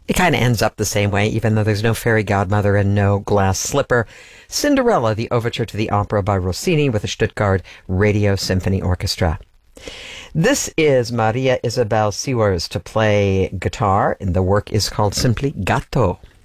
It kind of ends up the same way, even though there's no fairy godmother and no glass slipper. Cinderella, the overture to the opera by Rossini with the Stuttgart Radio Symphony Orchestra. This is Maria Isabel Sewers to play guitar, and the work is called simply Gatto.